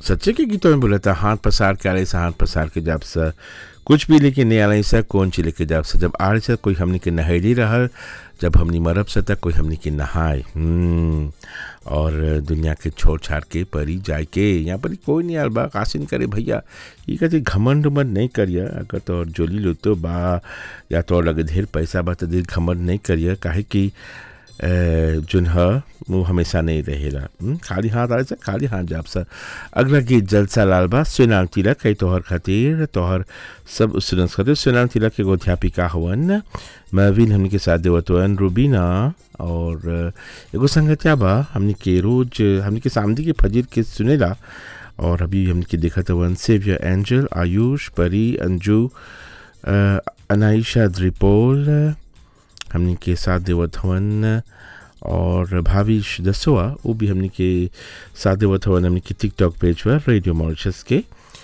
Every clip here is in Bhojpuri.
सच्चे के गीतों में बोला था हाथ पसार के आले से हाथ पसार के जब से कुछ भी लेके नहीं आले से कौन ची लेके जब से जब आले से कोई हमने के नहैली रहल जब हमनी मरब से तक कोई हमनी के नहाए और दुनिया के छोड़ छाड़ के परी जाए के यहाँ पर कोई नहीं आल बा कासिन करे भैया ये कहते घमंड उमंड नहीं करिए अगर तो जोली लो तो बा या तो लगे ढेर पैसा बा तो ढेर घमंड नहीं करिए काहे कि जोन ह वो हमेशा नहीं रहेला खाली हाथ आए से खाली हाथ जाप सा अगला गीत जलसा लाल बा सुनाल तिलक है तोहर खातिर तोहर सब स्टूडेंट्स खातिर सुनाल तिलक के अध्यापिका हवन महविन हमनी के साथ देवतवन रूबीना और एगो संगतिया बा हमनी के रोज हमनी के सामने के फजीर के सुनेला और अभी हमनी के देखत हवन सेवियर एंजल आयुष परी अंजू अनाइशा द्रिपोल हमनी के साथ देवत हवन और भाविश दसवा वो भी हमनी के साथ देवत हवन हमनी के टिकटॉक पेज पर रेडियो मॉरिशस के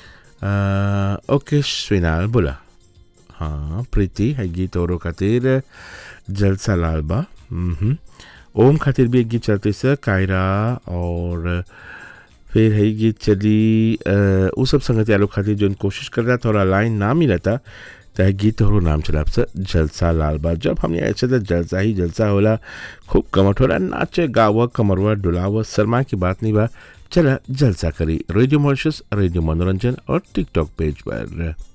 ओके स्विनाल बोला हाँ प्रीति है गीत और खातिर जलसा लाल बा ओम खातिर भी एक गीत चलते सर कायरा और फिर है गीत चली वो सब संगत यालों खातिर जो कोशिश कर रहा थोड़ा लाइन ना मिला था तय गीत हो नाम चला आपसे जलसा लाल बा जब हमने ऐसे तो जलसा ही जलसा होला खूब कमट होला नाचे गावा कमरवा डुलावा शर्मा की बात नहीं बा चला जलसा करी रेडियो मॉरिशस रेडियो मनोरंजन और टिकटॉक पेज पर